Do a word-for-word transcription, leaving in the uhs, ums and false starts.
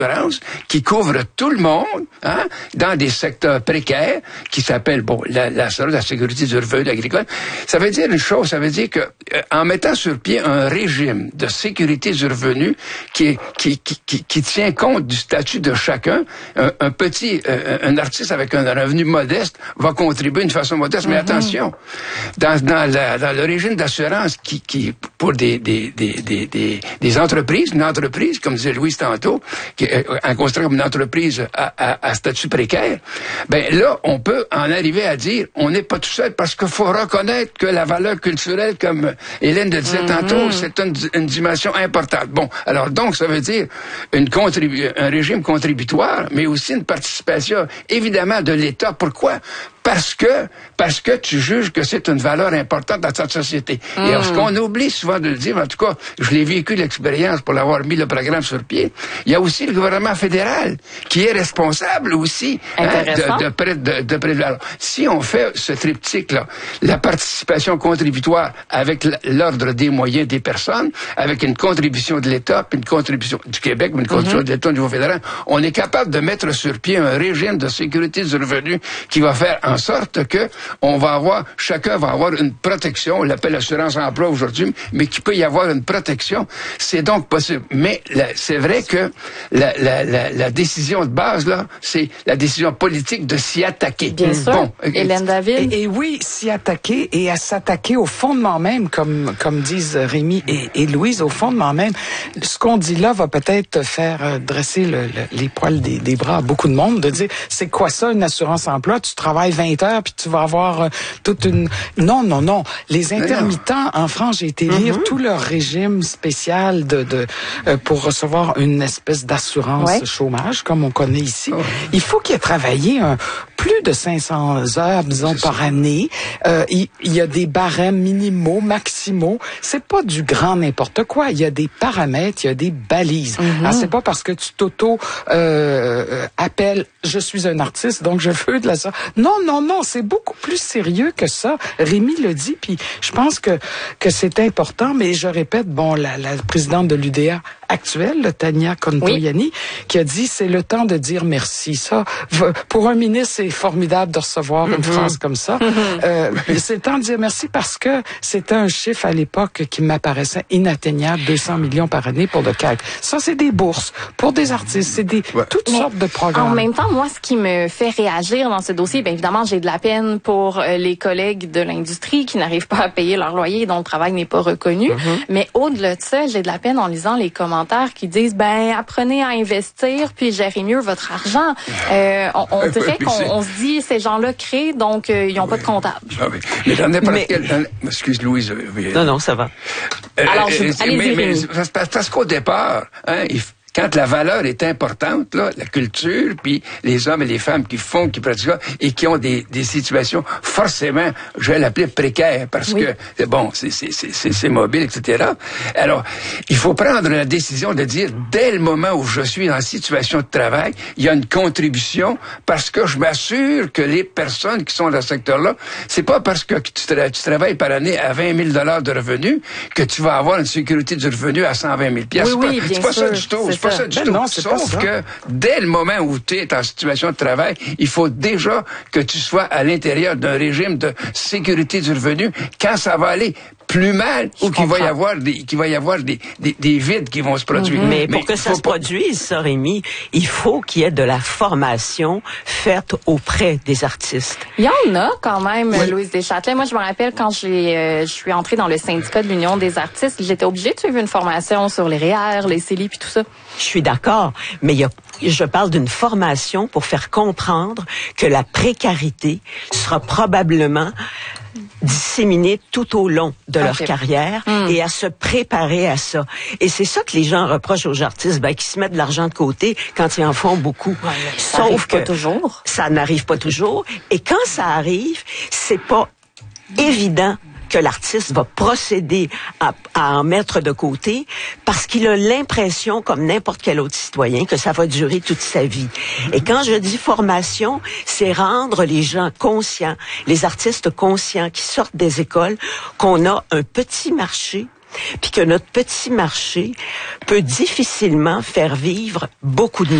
qui couvre tout le monde, hein, dans des secteurs précaires, qui s'appellent, bon, la, la, la sécurité du revenu agricole. Ça veut dire une chose, ça veut dire que, euh, en mettant sur pied un régime de sécurité du revenu qui, qui, qui, qui, qui tient compte du statut de chacun, un, un petit, euh, un artiste avec un revenu modeste va contribuer d'une façon modeste, mm-hmm. mais attention, dans, dans, la, dans le régime d'assurance qui, qui, pour des, des, des, des, des, des entreprises, une entreprise, comme disait Louise tantôt, qui en considérant comme une entreprise à, à, à statut précaire, ben là, on peut en arriver à dire, on n'est pas tout seul, parce qu'il faut reconnaître que la valeur culturelle, comme Hélène le disait mm-hmm. tantôt, c'est une, une dimension importante. Bon, alors donc, ça veut dire une contribu- un régime contributoire, mais aussi une participation, évidemment, de l'État. Pourquoi? Parce que, parce que tu juges que c'est une valeur importante dans cette société. Mm. Et alors, ce qu'on oublie souvent de le dire, en tout cas, je l'ai vécu l'expérience pour l'avoir mis le programme sur pied, il y a aussi le gouvernement fédéral qui est responsable aussi hein, de, de près de, de près de alors, si on fait ce triptyque-là, la participation contributoire avec l'ordre des moyens des personnes, avec une contribution de l'État, puis une contribution du Québec, mais une contribution mm-hmm. de l'État au niveau fédéral, on est capable de mettre sur pied un régime de sécurité du revenu qui va faire en sorte que on va avoir, chacun va avoir une protection, on l'appelle assurance emploi aujourd'hui, mais qu'il peut y avoir une protection. C'est donc possible. Mais la, c'est vrai que la, la, la, la décision de base, là, c'est la décision politique de s'y attaquer. Bien sûr. Bon, Hélène David. Et, et oui, s'y attaquer et à s'attaquer au fondement même, comme, comme disent Rémi et, et Louise, au fondement même. Ce qu'on dit là va peut-être faire dresser le, le, les poils des, des bras à beaucoup de monde, de dire, c'est quoi ça, une assurance emploi? Tu travailles vingt heures, puis tu vas avoir euh, toute une... Non, non, non. Les intermittents, en France, j'ai été lire mm-hmm. tout leur régime spécial de, de euh, pour recevoir une espèce d'assurance ouais. chômage, comme on connaît ici. Oh. Il faut qu'ils aient travaillé un, plus de cinq cents heures, disons, C'est par ça. année. Euh, il, il y a des barèmes minimaux, maximaux. C'est pas du grand n'importe quoi. Il y a des paramètres, il y a des balises. Mm-hmm. Alors, c'est pas parce que tu t'auto euh, appelles « je suis un artiste, donc je veux de la... » Non, non, non, c'est beaucoup plus sérieux que ça. Rémi le dit, puis je pense que que c'est important, mais je répète, bon, la, la présidente de l'U D A actuelle, Tania Contoyani, oui. qui a dit, c'est le temps de dire merci. Ça, pour un ministre, c'est formidable de recevoir mm-hmm. une phrase comme ça. Mm-hmm. Euh, c'est le temps de dire merci parce que c'était un chiffre à l'époque qui m'apparaissait inatteignable, deux cents millions par année pour le C A C. Ça, c'est des bourses pour des artistes, c'est des ouais. toutes mais sortes de programmes. En même temps, moi, ce qui me fait réagir dans ce dossier, bien évidemment, j'ai de la peine pour euh, les collègues de l'industrie qui n'arrivent pas à payer leur loyer, dont le travail n'est pas reconnu. Mm-hmm. Mais au-delà de ça, j'ai de la peine en lisant les commentaires qui disent, ben, apprenez à investir puis gérez mieux votre argent. Euh, on, on dirait qu'on on se dit, ces gens-là créent, donc euh, ils n'ont oui. pas de comptable. Ah oui. Mais dans n'importe mais... quel... Dans... Excuse, Louise. Oui. Non, non, ça va. Euh, Alors, je... euh, allez-y, mais, mais, parce, parce qu'au départ, hein, il faut quand la valeur est importante, là, la culture, puis les hommes et les femmes qui font, qui pratiquent ça, et qui ont des, des situations forcément, je vais l'appeler précaires, parce oui. que, bon, c'est, c'est, c'est, c'est mobile, et cetera. Alors, il faut prendre la décision de dire, dès le moment où je suis en situation de travail, il y a une contribution, parce que je m'assure que les personnes qui sont dans ce secteur-là, c'est pas parce que tu, tra- tu travailles par année à vingt mille dollars de revenus que tu vas avoir une sécurité du revenu à cent vingt mille piastres. Oui, oui, c'est pas, c'est pas ça du tout. C'est pas ça du ben tout. Non, Sauf que dès le moment où tu es en situation de travail, il faut déjà que tu sois à l'intérieur d'un régime de sécurité du revenu quand ça va aller plus mal ou qu'il va y avoir des qu'il va y avoir des, des, des vides qui vont se produire. Mm-hmm. Mais pour Mais que ça se pas... produise, ça, Rémi, il faut qu'il y ait de la formation faite auprès des artistes. Il y en a quand même, oui. Louise Deschâtelet. Moi, je me rappelle quand j'ai, euh, je suis entrée dans le syndicat de l'Union des artistes, j'étais obligée de suivre une formation sur les R E E R, les C E L I, puis tout ça. Je suis d'accord, mais il y a, je parle d'une formation pour faire comprendre que la précarité sera probablement disséminée tout au long de okay. leur carrière mm. et à se préparer à ça. Et c'est ça que les gens reprochent aux artistes, ben, qui se mettent de l'argent de côté quand ils en font beaucoup. Ouais, Sauf que pas toujours. ça n'arrive pas toujours. Et quand ça arrive, c'est pas évident que l'artiste va procéder à, à en mettre de côté parce qu'il a l'impression, comme n'importe quel autre citoyen, que ça va durer toute sa vie. Et quand je dis formation, c'est rendre les gens conscients, les artistes conscients qui sortent des écoles, qu'on a un petit marché puis que notre petit marché peut difficilement faire vivre beaucoup de